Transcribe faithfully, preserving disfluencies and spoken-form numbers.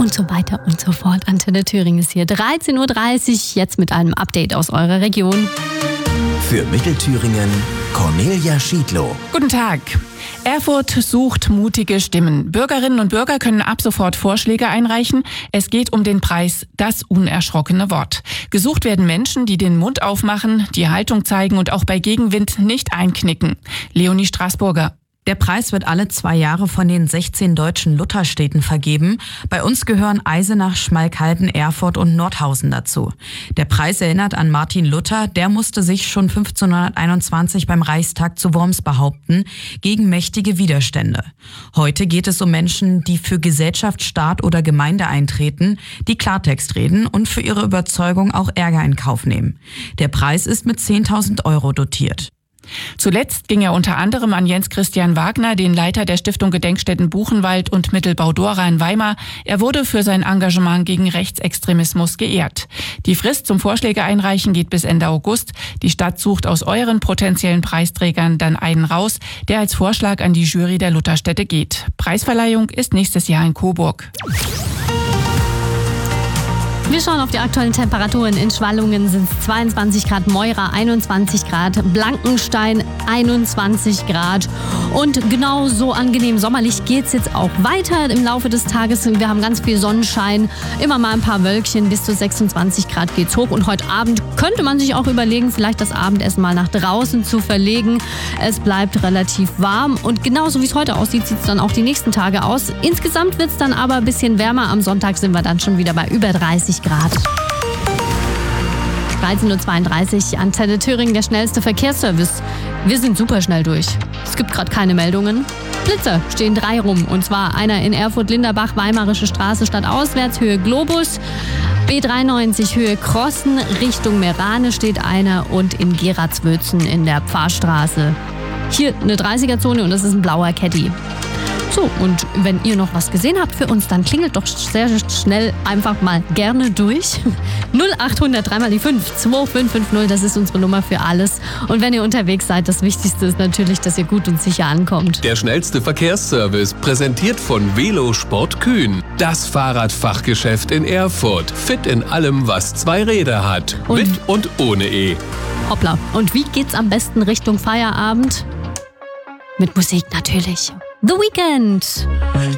und so weiter und so fort. Antenne Thüringen ist hier. dreizehn Uhr dreißig, jetzt mit einem Update aus eurer Region. Für Mittelthüringen Cornelia Schiedlow. Guten Tag. Erfurt sucht mutige Stimmen. Bürgerinnen und Bürger können ab sofort Vorschläge einreichen. Es geht um den Preis Das unerschrockene Wort. Gesucht werden Menschen, die den Mund aufmachen, die Haltung zeigen und auch bei Gegenwind nicht einknicken. Leonie Straßburger. Der Preis wird alle zwei Jahre von den sechzehn deutschen Lutherstädten vergeben. Bei uns gehören Eisenach, Schmalkalden, Erfurt und Nordhausen dazu. Der Preis erinnert an Martin Luther. Der musste sich schon fünfzehnhunderteinundzwanzig beim Reichstag zu Worms behaupten, gegen mächtige Widerstände. Heute geht es um Menschen, die für Gesellschaft, Staat oder Gemeinde eintreten, die Klartext reden und für ihre Überzeugung auch Ärger in Kauf nehmen. Der Preis ist mit zehntausend Euro dotiert. Zuletzt ging er unter anderem an Jens Christian Wagner, den Leiter der Stiftung Gedenkstätten Buchenwald und Mittelbau Dora in Weimar. Er wurde für sein Engagement gegen Rechtsextremismus geehrt. Die Frist zum Vorschläge einreichen geht bis Ende August. Die Stadt sucht aus euren potenziellen Preisträgern dann einen raus, der als Vorschlag an die Jury der Lutherstädte geht. Preisverleihung ist nächstes Jahr in Coburg. Wir schauen auf die aktuellen Temperaturen. In Schwallungen sind es zweiundzwanzig Grad, Meura einundzwanzig Grad, Blankenstein einundzwanzig Grad. Und genau so angenehm sommerlich geht es jetzt auch weiter im Laufe des Tages. Wir haben ganz viel Sonnenschein, immer mal ein paar Wölkchen, bis zu sechsundzwanzig Grad geht's hoch. Und heute Abend könnte man sich auch überlegen, vielleicht das Abendessen mal nach draußen zu verlegen. Es bleibt relativ warm und genauso wie es heute aussieht, sieht es dann auch die nächsten Tage aus. Insgesamt wird es dann aber ein bisschen wärmer. Am Sonntag sind wir dann schon wieder bei über dreißig Grad. dreizehn Uhr zweiunddreißig, Antenne Thüringen, der schnellste Verkehrsservice. Wir sind super schnell durch. Es gibt gerade keine Meldungen. Blitzer stehen drei rum. Und zwar einer in Erfurt-Linderbach, Weimarische Straße stadtauswärts, Höhe Globus. B dreiundneunzig Höhe Krossen, Richtung Merane steht einer. Und in Geratzwötzen in der Pfarrstraße. Hier eine dreißiger-Zone und das ist ein blauer Caddy. So, und wenn ihr noch was gesehen habt für uns, dann klingelt doch sehr schnell einfach mal gerne durch. null achthundert drei mal die fünf, zwei fünf fünf null, das ist unsere Nummer für alles. Und wenn ihr unterwegs seid, das Wichtigste ist natürlich, dass ihr gut und sicher ankommt. Der schnellste Verkehrsservice, präsentiert von Velosport Kühn. Das Fahrradfachgeschäft in Erfurt. Fit in allem, was zwei Räder hat. Und mit und ohne E. Hoppla. Und wie geht's am besten Richtung Feierabend? Mit Musik natürlich. The Weeknd.